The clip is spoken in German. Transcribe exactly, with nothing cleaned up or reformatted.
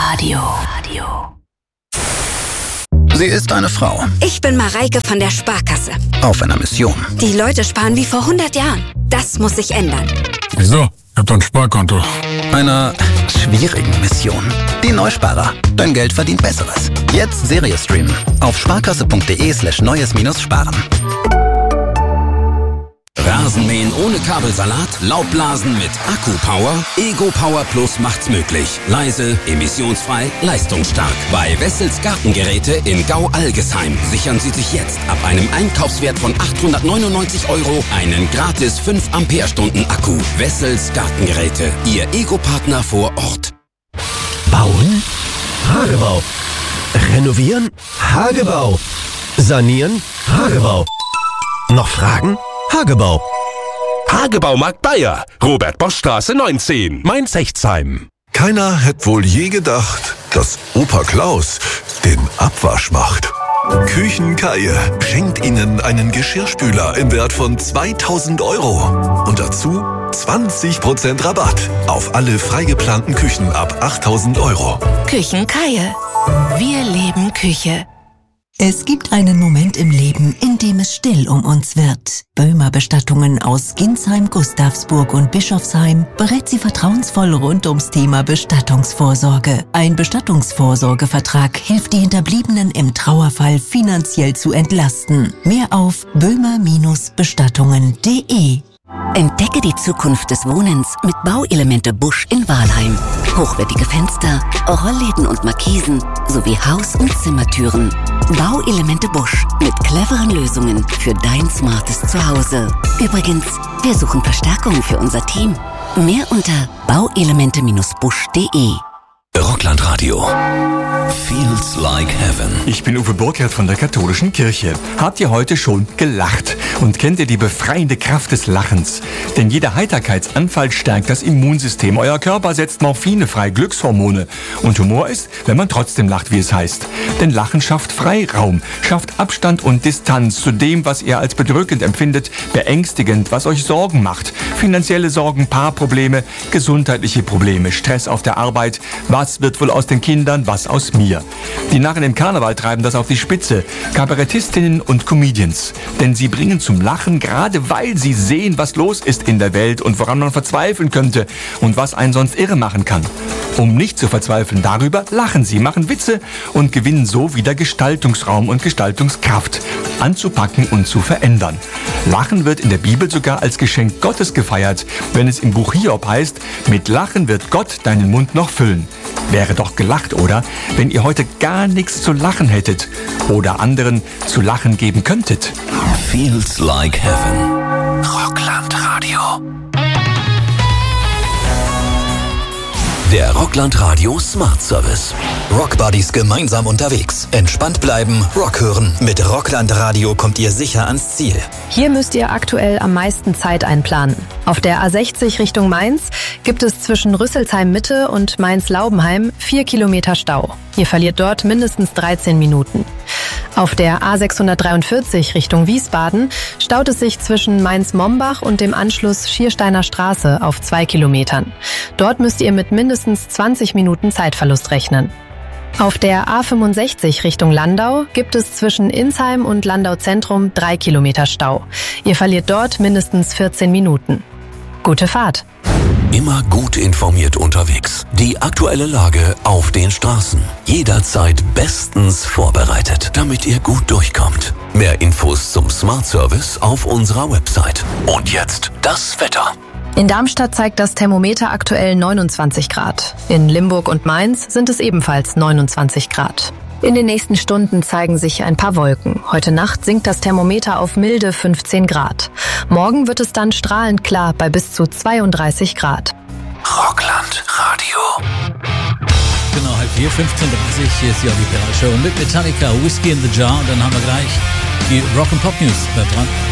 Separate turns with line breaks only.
Radio.
Sie ist eine Frau.
Ich bin Mareike von der Sparkasse.
Auf einer Mission.
Die Leute sparen wie vor hundert Jahren. Das muss sich ändern.
Wieso? Ich hab doch ein Sparkonto.
Einer schwierigen Mission. Die Neusparer. Dein Geld verdient Besseres. Jetzt Serie streamen. Auf sparkasse.de slash neues minus sparen.
Rasenmähen ohne Kabelsalat, Laubblasen mit Akku-Power. Ego-Power Plus macht's möglich. Leise, emissionsfrei, leistungsstark. Bei Wessels Gartengeräte in Gau-Algesheim sichern Sie sich jetzt ab einem Einkaufswert von achthundertneunundneunzig Euro einen gratis fünf Ampere-Stunden Akku. Wessels Gartengeräte, Ihr Ego-Partner vor Ort.
Bauen? Hagebau. Renovieren? Hagebau. Sanieren? Hagebau. Noch Fragen? Hagebau.
Hagebau Markt Bayer. Robert-Bosch-Straße neunzehn. Mainz-Sechtsheim.
Keiner hätte wohl je gedacht, dass Opa Klaus den Abwasch macht. Küchenkaie schenkt Ihnen einen Geschirrspüler im Wert von zweitausend Euro. Und dazu zwanzig Prozent Rabatt auf alle freigeplanten Küchen ab achttausend Euro.
Küchenkaie. Wir leben Küche.
Es gibt einen Moment im Leben, in dem es still um uns wird. Böhmer Bestattungen aus Ginsheim, Gustavsburg und Bischofsheim berät Sie vertrauensvoll rund ums Thema Bestattungsvorsorge. Ein Bestattungsvorsorgevertrag hilft die Hinterbliebenen im Trauerfall finanziell zu entlasten. Mehr auf böhmer Bestattungen punkt de.
Entdecke die Zukunft des Wohnens mit Bauelemente Busch in Wahlheim. Hochwertige Fenster, Rollläden und Markisen sowie Haus- und Zimmertüren. Bauelemente Busch mit cleveren Lösungen für dein smartes Zuhause. Übrigens, wir suchen Verstärkung für unser Team. Mehr unter bauelemente Busch punkt de.
Rockland-Radio. Feels like heaven.
Ich bin Uwe Burkhardt von der Katholischen Kirche. Habt ihr heute schon gelacht? Und kennt ihr die befreiende Kraft des Lachens? Denn jeder Heiterkeitsanfall stärkt das Immunsystem. Euer Körper setzt Morphine frei, Glückshormone. Und Humor ist, wenn man trotzdem lacht, wie es heißt. Denn Lachen schafft Freiraum, schafft Abstand und Distanz zu dem, was ihr als bedrückend empfindet, beängstigend, was euch Sorgen macht. Finanzielle Sorgen, Paarprobleme, gesundheitliche Probleme, Stress auf der Arbeit. Was wird wohl aus den Kindern, was aus mir? Die Narren im Karneval treiben das auf die Spitze. Kabarettistinnen und Comedians. Denn sie bringen zum Lachen, gerade weil sie sehen, was los ist in der Welt und woran man verzweifeln könnte und was einen sonst irre machen kann. Um nicht zu verzweifeln darüber, lachen sie, machen Witze und gewinnen so wieder Gestaltungsraum und Gestaltungskraft, anzupacken und zu verändern. Lachen wird in der Bibel sogar als Geschenk Gottes gefeiert, wenn es im Buch Hiob heißt, mit Lachen wird Gott deinen Mund noch füllen. Wäre doch gelacht, oder? Wenn ihr heute gar nichts zu lachen hättet oder anderen zu lachen geben könntet.
Feels like heaven. Rockland-Radio. Der Rockland-Radio Smart Service.
Rockbuddies gemeinsam unterwegs. Entspannt bleiben, Rock hören. Mit Rockland-Radio kommt ihr sicher ans Ziel.
Hier müsst ihr aktuell am meisten Zeit einplanen. Auf der A sechzig Richtung Mainz gibt es zwischen Rüsselsheim Mitte und Mainz-Laubenheim vier Kilometer Stau. Ihr verliert dort mindestens dreizehn Minuten. Auf der A sechshundertdreiundvierzig Richtung Wiesbaden staut es sich zwischen Mainz-Mombach und dem Anschluss Schiersteiner Straße auf zwei Kilometern. Dort müsst ihr mit mindestens zwanzig Minuten Zeitverlust rechnen. Auf der A fünfundsechzig Richtung Landau gibt es zwischen Insheim und Landau Zentrum drei Kilometer Stau. Ihr verliert dort mindestens vierzehn Minuten. Gute Fahrt!
Immer gut informiert unterwegs. Die aktuelle Lage auf den Straßen. Jederzeit bestens vorbereitet, damit ihr gut durchkommt. Mehr Infos zum Smart Service auf unserer Website. Und jetzt das Wetter.
In Darmstadt zeigt das Thermometer aktuell neunundzwanzig Grad. In Limburg und Mainz sind es ebenfalls neunundzwanzig Grad. In den nächsten Stunden zeigen sich ein paar Wolken. Heute Nacht sinkt das Thermometer auf milde fünfzehn Grad. Morgen wird es dann strahlend klar bei bis zu zweiunddreißig Grad.
Rockland Radio.
Genau, halb vier, fünfzehn Uhr dreißig. Hier ist die Olli Show mit Metallica, Whiskey in the Jar. Und dann haben wir gleich die Rock and Pop News. Bleibt dran.